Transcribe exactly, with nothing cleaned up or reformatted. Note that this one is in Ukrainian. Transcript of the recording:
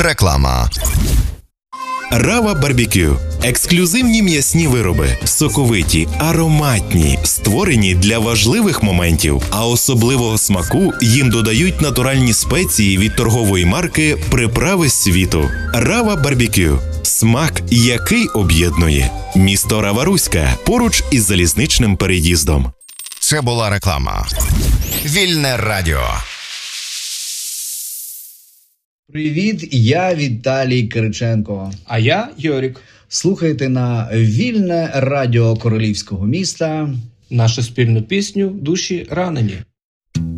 Реклама. Рава Барбекю. Ексклюзивні м'ясні вироби, соковиті, ароматні, створені для важливих моментів, а особливого смаку їм додають натуральні спеції від торгової марки «Приправи світу». Рава Барбекю. Смак, який об'єднує. Місто Рава-Руська, поруч із залізничним переїздом. Це була реклама. Вільне радіо. Привіт, я Віталій Кириченко. А я Йорік. Слухайте на Вільне радіо Королівського міста Нашу спільну пісню «Душі ранені».